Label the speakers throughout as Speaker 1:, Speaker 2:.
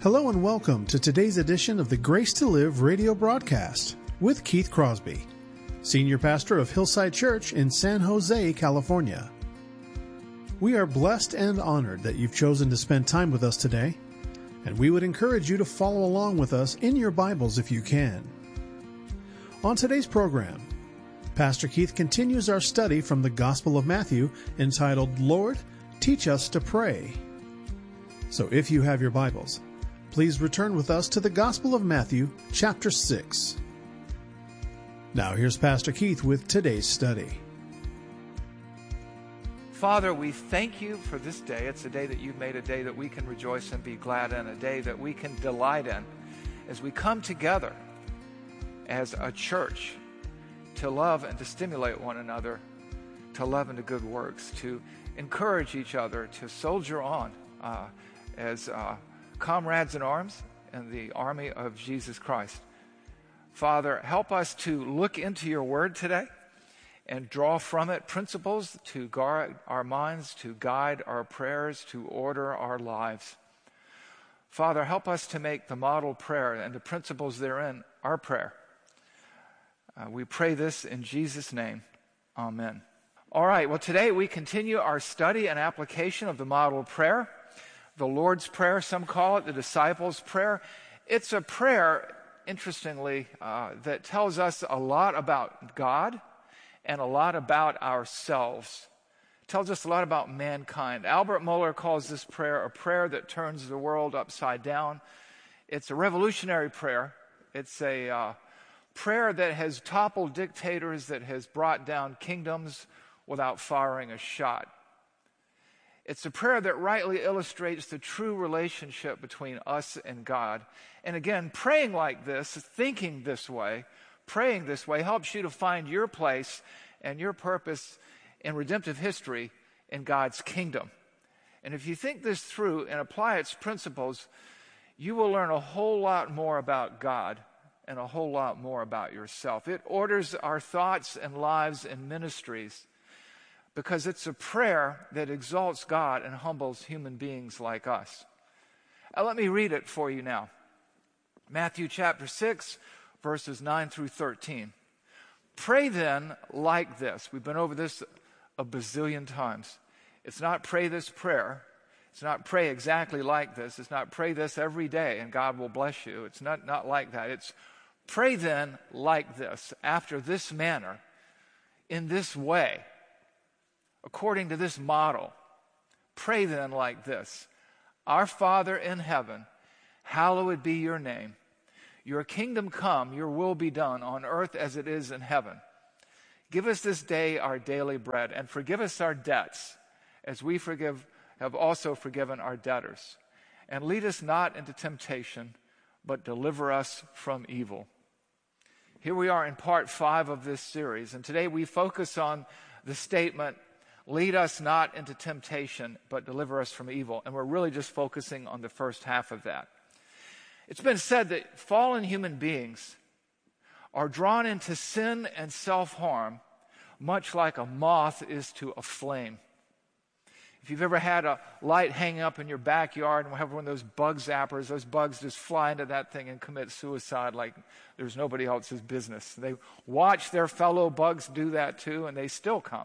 Speaker 1: Hello and welcome to today's edition of the Grace to Live radio broadcast with Keith Crosby, Senior Pastor of Hillside Church in San Jose, California. We are blessed and honored that you've chosen to spend time with us today, and we would encourage you to follow along with us in your Bibles if you can. On today's program, Pastor Keith continues our study from the Gospel of Matthew entitled, Lord, Teach Us to Pray. So if you have your Bibles, please return with us to the Gospel of Matthew, chapter 6. Now here's Pastor Keith with today's study.
Speaker 2: Father, we thank you for this day. It's a day that you've made, a day that we can rejoice and be glad in, a day that we can delight in as we come together as a church to love and to stimulate one another, to love and to good works, to encourage each other, to soldier on as comrades in arms in the army of Jesus Christ. Father, help us to look into your word today and draw from it principles to guard our minds, to guide our prayers, to order our lives. Father, help us to make the model prayer and the principles therein our prayer. We pray this in Jesus' name. Amen. All right, well, today we continue our study and application of the model prayer. The Lord's Prayer, some call it the disciples' prayer. It's a prayer, interestingly, that tells us a lot about God and a lot about ourselves. It tells us a lot about mankind. Albert Mohler calls this prayer a prayer that turns the world upside down. It's a revolutionary prayer. It's a prayer that has toppled dictators, that has brought down kingdoms without firing a shot. It's a prayer that rightly illustrates the true relationship between us and God. And again, praying like this, thinking this way, praying this way helps you to find your place and your purpose in redemptive history in God's kingdom. And if you think this through and apply its principles, you will learn a whole lot more about God and a whole lot more about yourself. It orders our thoughts and lives and ministries, because it's a prayer that exalts God and humbles human beings like us. Let me read it for you now. Matthew chapter 6, verses 9 through 13. Pray then like this. We've been over this a bazillion times. It's not pray this prayer. It's not pray exactly like this. It's not pray this every day and God will bless you. It's not like that. It's pray then like this, after this manner, in this way, according to this model. Pray then like this. Our Father in heaven, hallowed be your name. Your kingdom come, your will be done on earth as it is in heaven. Give us this day our daily bread, and forgive us our debts, as we have also forgiven our debtors. And lead us not into temptation, but deliver us from evil. Here we are in part 5 of this series, and today we focus on the statement, lead us not into temptation, but deliver us from evil. And we're really just focusing on the first half of that. It's been said that fallen human beings are drawn into sin and self-harm much like a moth is to a flame. If you've ever had a light hanging up in your backyard and have one of those bug zappers, those bugs just fly into that thing and commit suicide like there's nobody else's business. They watch their fellow bugs do that too, and they still come.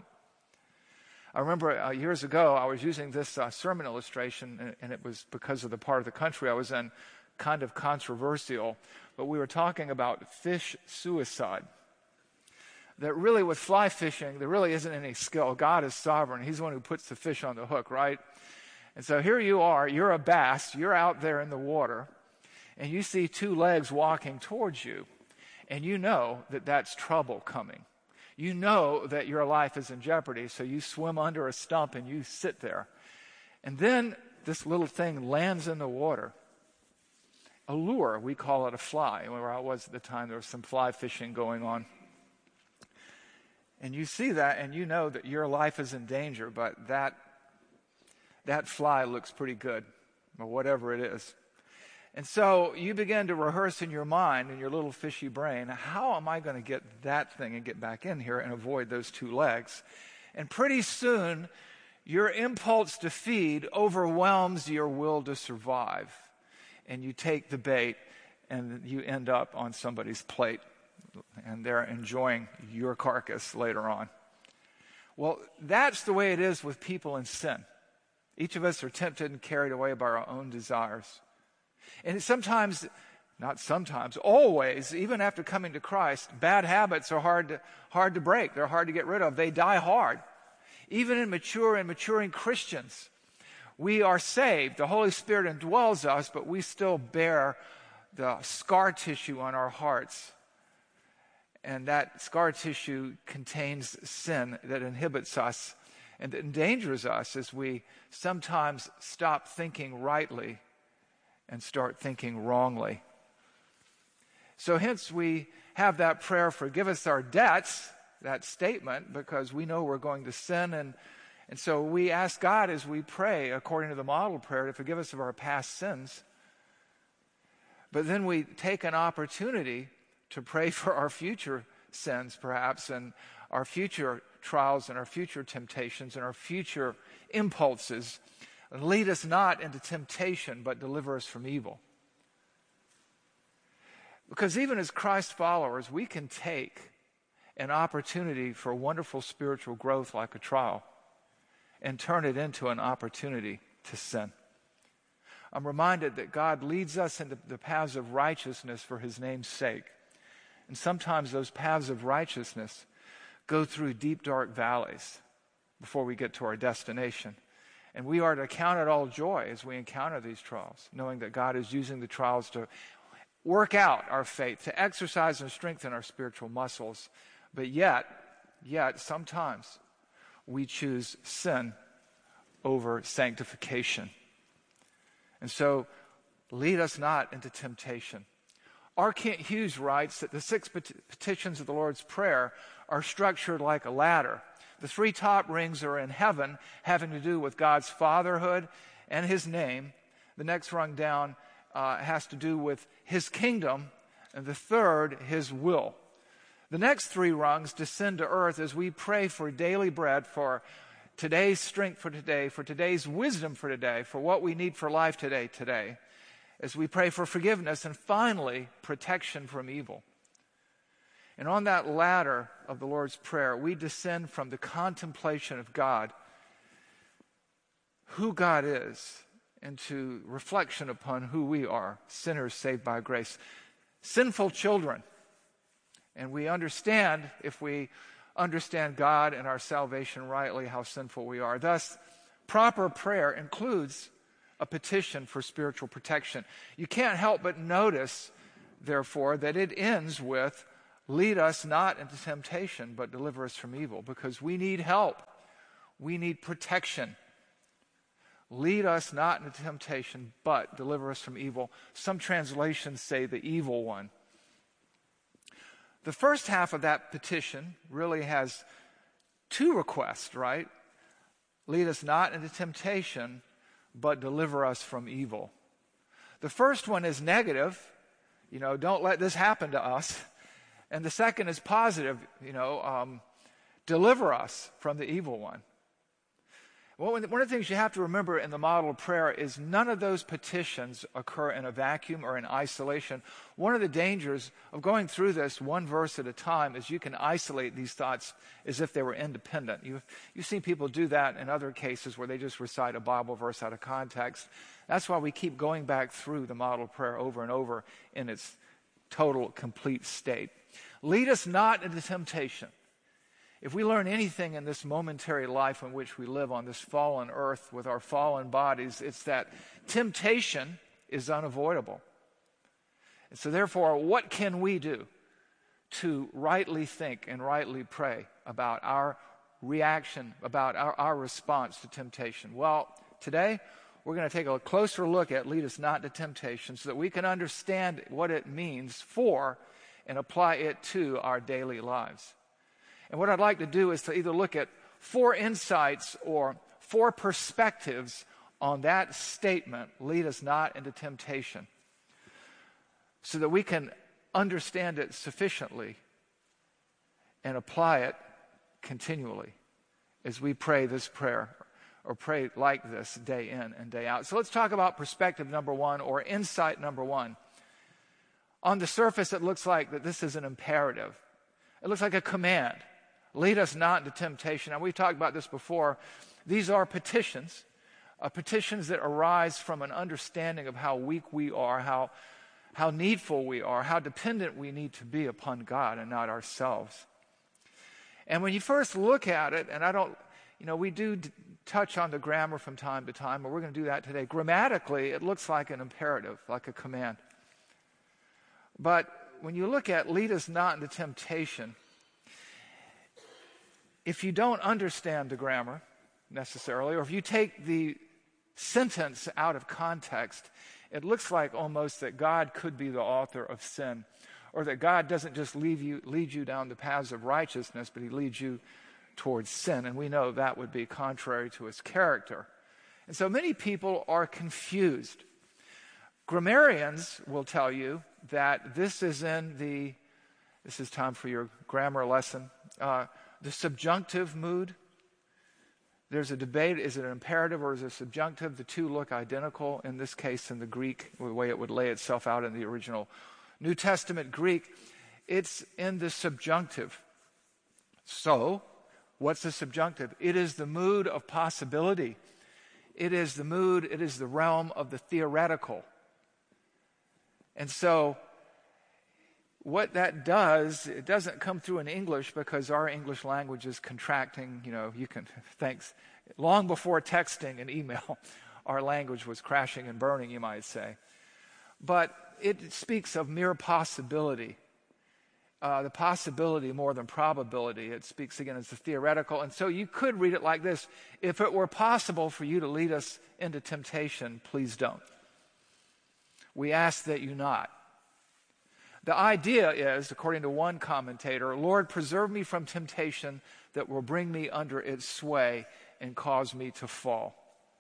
Speaker 2: I remember years ago, I was using this sermon illustration, and it was because of the part of the country I was in, kind of controversial, but we were talking about fish suicide. That really, with fly fishing, there really isn't any skill. God is sovereign. He's the one who puts the fish on the hook, right? And so here you are, you're a bass, you're out there in the water, and you see 2 legs walking towards you, and you know that that's trouble coming. You know that your life is in jeopardy, so you swim under a stump and you sit there. And then this little thing lands in the water. A lure, we call it a fly. Where I was at the time, there was some fly fishing going on. And you see that and you know that your life is in danger, but that fly looks pretty good, or whatever it is. And so you begin to rehearse in your mind, in your little fishy brain, how am I going to get that thing and get back in here and avoid those 2 legs? And pretty soon, your impulse to feed overwhelms your will to survive. and you take the bait and you end up on somebody's plate and they're enjoying your carcass later on. Well, that's the way it is with people in sin. Each of us are tempted and carried away by our own desires. And sometimes, not sometimes, always, even after coming to Christ, bad habits are hard to break. They're hard to get rid of. They die hard. Even in mature and maturing Christians, we are saved. The Holy Spirit indwells us, but we still bear the scar tissue on our hearts. And that scar tissue contains sin that inhibits us and that endangers us as we sometimes stop thinking rightly and start thinking wrongly. So hence we have that prayer, forgive us our debts, that statement, because we know we're going to sin. And so we ask God as we pray, according to the model prayer, to forgive us of our past sins. But then we take an opportunity to pray for our future sins, perhaps, and our future trials and our future temptations and our future impulses. And lead us not into temptation, but deliver us from evil. Because even as Christ followers, we can take an opportunity for wonderful spiritual growth like a trial and turn it into an opportunity to sin. I'm reminded that God leads us into the paths of righteousness for his name's sake. And sometimes those paths of righteousness go through deep, dark valleys before we get to our destination. And we are to count it all joy as we encounter these trials, knowing that God is using the trials to work out our faith, to exercise and strengthen our spiritual muscles. But yet, sometimes we choose sin over sanctification. And so, lead us not into temptation. R. Kent Hughes writes that the 6 petitions of the Lord's Prayer are structured like a ladder. The 3 top rings are in heaven, having to do with God's fatherhood and his name. The next rung down has to do with his kingdom, and the third, his will. The next 3 rungs descend to earth as we pray for daily bread, for today's strength for today's wisdom for today, for what we need for life today, as we pray for forgiveness, and finally, protection from evil. And on that ladder of the Lord's Prayer, we descend from the contemplation of God, who God is, into reflection upon who we are, sinners saved by grace, sinful children. And we understand, if we understand God and our salvation rightly, how sinful we are. Thus, proper prayer includes a petition for spiritual protection. You can't help but notice, therefore, that it ends with, lead us not into temptation, but deliver us from evil, because we need help. We need protection. Lead us not into temptation, but deliver us from evil. Some translations say the evil one. The first half of that petition really has 2 requests, right? Lead us not into temptation, but deliver us from evil. The first one is negative, don't let this happen to us. And the second is positive, deliver us from the evil one. Well, one of the things you have to remember in the model of prayer is none of those petitions occur in a vacuum or in isolation. One of the dangers of going through this one verse at a time is you can isolate these thoughts as if they were independent. You've seen people do that in other cases where they just recite a Bible verse out of context. That's why we keep going back through the model of prayer over and over in its total, complete state. Lead us not into temptation. If we learn anything in this momentary life in which we live on this fallen earth with our fallen bodies, it's that temptation is unavoidable. And so therefore, what can we do to rightly think and rightly pray about our reaction, about our response to temptation? Well, today we're going to take a closer look at lead us not to temptation so that we can understand what it means for and apply it to our daily lives. And what I'd like to do is to either look at 4 insights or 4 perspectives on that statement, lead us not into temptation, so that we can understand it sufficiently and apply it continually as we pray this prayer, or pray like this day in and day out. So let's talk about perspective number one, or insight number one. On the surface, it looks like that this is an imperative. It looks like a command. Lead us not into temptation. And we've talked about this before. These are petitions, petitions that arise from an understanding of how weak we are, how needful we are, how dependent we need to be upon God and not ourselves. And when you first look at it, and we do touch on the grammar from time to time, but we're going to do that today. Grammatically, it looks like an imperative, like a command. But when you look at lead us not into temptation, if you don't understand the grammar necessarily, or if you take the sentence out of context, it looks like almost that God could be the author of sin, or that God doesn't just lead you down the paths of righteousness, but he leads you towards sin. And we know that would be contrary to his character. And so many people are confused. Grammarians will tell you that this is time for your grammar lesson, the subjunctive mood. There's a debate, is it an imperative or is it subjunctive? The two look identical in this case in the Greek, the way it would lay itself out in the original New Testament Greek. It's in the subjunctive. So, what's the subjunctive? It is the mood of possibility. It is the realm of the theoretical. And so, what that does, it doesn't come through in English because our English language is contracting. Thanks. Long before texting and email, our language was crashing and burning, you might say. But it speaks of mere possibility. The possibility more than probability. It speaks again as the theoretical. And so you could read it like this: if it were possible for you to lead us into temptation, please don't. We ask that you not. The idea is, according to one commentator, Lord, preserve me from temptation that will bring me under its sway and cause me to fall.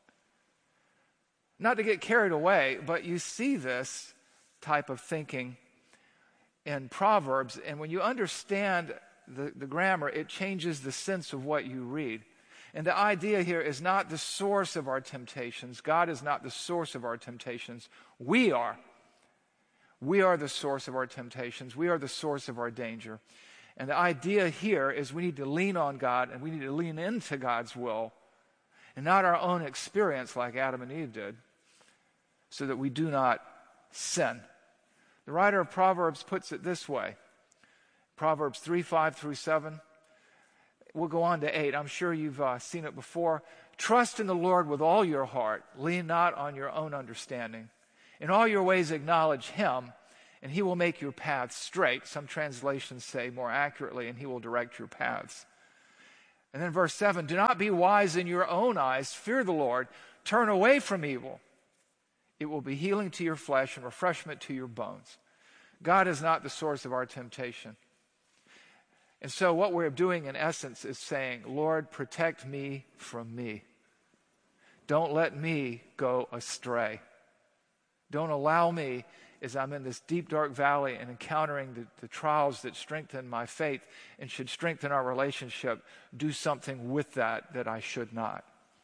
Speaker 2: Not to get carried away, but you see this type of thinking in Proverbs, and when you understand the grammar, it changes the sense of what you read. And the idea here is not the source of our temptations. God is not the source of our temptations. We are. We are the source of our temptations. We are the source of our danger. And the idea here is we need to lean on God, and we need to lean into God's will and not our own experience like Adam and Eve did, so that we do not sin. The writer of Proverbs puts it this way. Proverbs 3:5-7. We'll go on to 8. I'm sure you've seen it before. Trust in the Lord with all your heart. Lean not on your own understanding. In all your ways acknowledge him, and he will make your paths straight. Some translations say more accurately, and he will direct your paths. And then verse 7, do not be wise in your own eyes. Fear the Lord. Turn away from evil. It will be healing to your flesh and refreshment to your bones. God is not the source of our temptation. And so what we're doing in essence is saying, Lord, protect me from me. Don't let me go astray. Don't allow me, as I'm in this deep, dark valley and encountering the trials that strengthen my faith and should strengthen our relationship, do something with that I should not.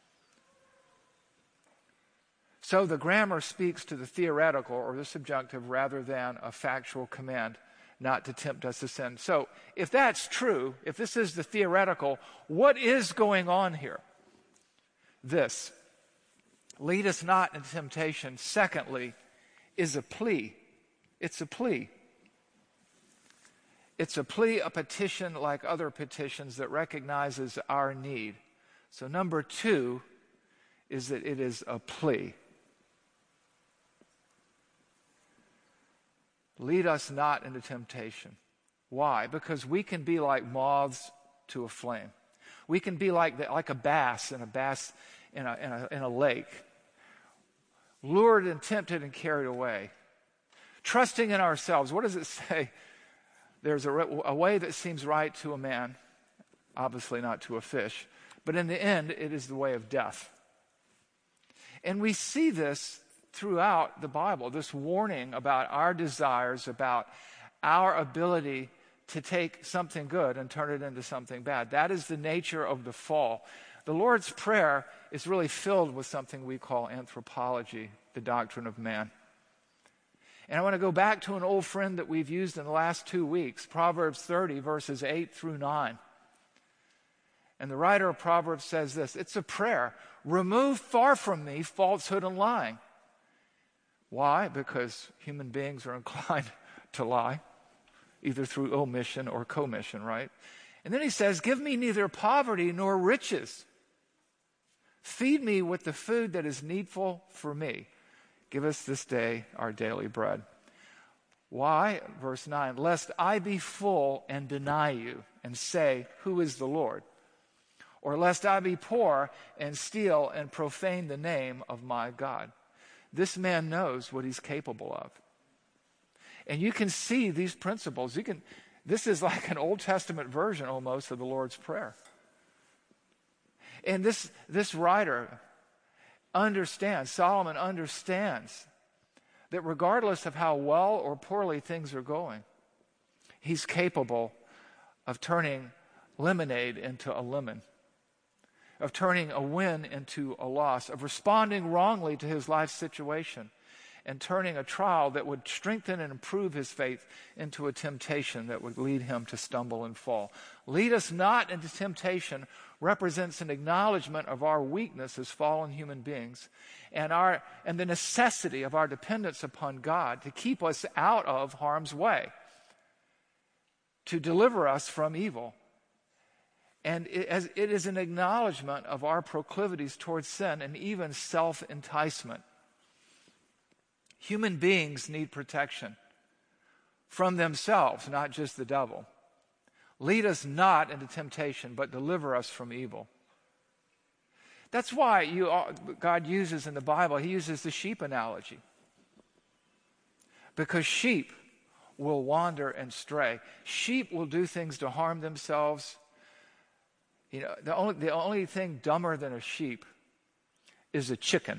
Speaker 2: So the grammar speaks to the theoretical or the subjunctive rather than a factual command not to tempt us to sin. So if that's true, if this is the theoretical, what is going on here? This. Lead us not into temptation, secondly, is a plea. It's a plea. It's a plea, a petition like other petitions that recognizes our need. So number 2 is that it is a plea. Lead us not into temptation. Why? Because we can be like moths to a flame. We can be like a bass in a lake, lured and tempted and carried away, trusting in ourselves. What does it say? There's a way that seems right to a man, obviously not to a fish, but in the end, it is the way of death. And we see this throughout the Bible, this warning about our desires, about our ability to take something good and turn it into something bad. That is the nature of the fall. The Lord's Prayer is really filled with something we call anthropology, the doctrine of man. And I want to go back to an old friend that we've used in the last 2 weeks, Proverbs 30, verses 8 through 9. And the writer of Proverbs says this, it's a prayer. Remove far from me falsehood and lying. Why? Because human beings are inclined to lie, either through omission or commission, right? And then he says, give me neither poverty nor riches. Feed me with the food that is needful for me. Give us this day our daily bread. Why? Verse 9, lest I be full and deny you and say, who is the Lord? Or lest I be poor and steal and profane the name of my God. This man knows what he's capable of. And you can see these principles. This is like an Old Testament version almost of the Lord's Prayer. And this writer understands, Solomon understands, that regardless of how well or poorly things are going, he's capable of turning lemonade into a lemon, of turning a win into a loss, of responding wrongly to his life situation, and turning a trial that would strengthen and improve his faith into a temptation that would lead him to stumble and fall. Lead us not into temptation represents an acknowledgement of our weakness as fallen human beings and the necessity of our dependence upon God to keep us out of harm's way, to deliver us from evil. And it is an acknowledgement of our proclivities towards sin and even self-enticement. Human beings need protection from themselves, not just the devil. Lead us not into temptation, but deliver us from evil. That's why God uses in the Bible, he uses the sheep analogy. Because sheep will wander and stray. Sheep will do things to harm themselves. You know, the only thing dumber than a sheep is a chicken.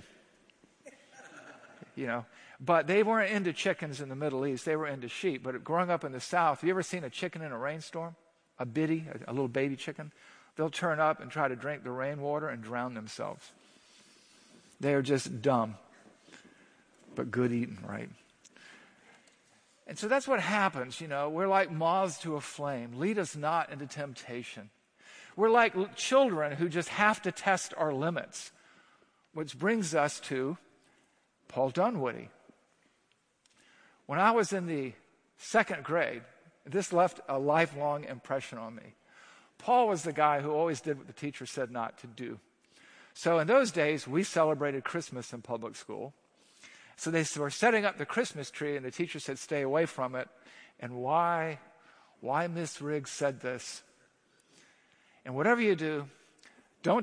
Speaker 2: You know, but they weren't into chickens in the Middle East. They were into sheep. But growing up in the South, have you ever seen a chicken in a rainstorm? A biddy, a little baby chicken? They'll turn up and try to drink the rainwater and drown themselves. They are just dumb, but good eating, right? And so that's what happens, you know. We're like moths to a flame. Lead us not into temptation. We're like children who just have to test our limits, which brings us to Paul Dunwoody. When I was in the second grade, this left a lifelong impression on me. Paul was the guy who always did what the teacher said not to do. So in those days, we celebrated Christmas in public school. So they were setting up the Christmas tree, and the teacher said, stay away from it. And why Miss Riggs said this. And whatever you do,